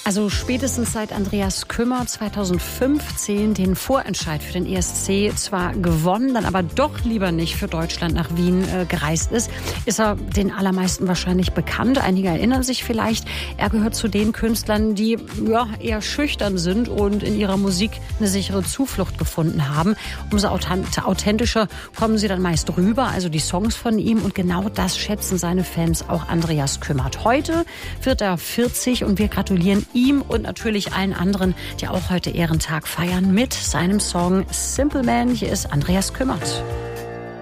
Also spätestens seit Andreas Kümmer 2015 den Vorentscheid für den ESC zwar gewonnen, dann aber doch lieber nicht für Deutschland nach Wien gereist ist er den allermeisten wahrscheinlich bekannt. Einige erinnern sich vielleicht, er gehört zu den Künstlern, die eher schüchtern sind und in ihrer Musik eine sichere Zuflucht gefunden haben. Umso authentischer kommen sie dann meist rüber, also die Songs von ihm. Und genau das schätzen seine Fans auch Andreas Kümmer. Heute wird er 40 und wir gratulieren ihm und natürlich allen anderen, die auch heute Ehrentag feiern, mit seinem Song Simple Man. Hier ist Andreas Kümmert.